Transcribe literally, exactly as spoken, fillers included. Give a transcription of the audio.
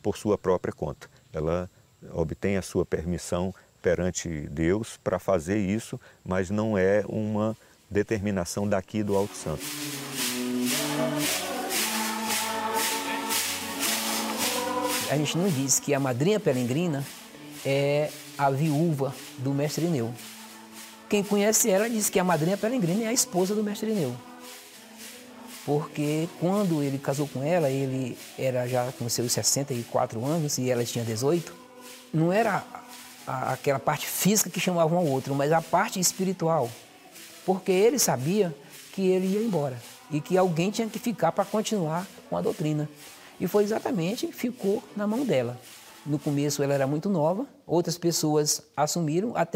por sua própria conta. Ela obtém a sua permissão perante Deus para fazer isso, mas não é uma determinação daqui do Alto Santo. A gente não diz que a madrinha peregrina é a viúva do mestre Irineu. Quem conhece ela diz que a madrinha peregrina é a esposa do mestre Irineu. Porque quando ele casou com ela, ele era já com seus sessenta e quatro anos e ela tinha dezoito, não era a, aquela parte física que chamava um ao outro, mas a parte espiritual. Porque ele sabia que ele ia embora e que alguém tinha que ficar para continuar com a doutrina. E foi exatamente, ficou na mão dela. No começo ela era muito nova, outras pessoas assumiram, até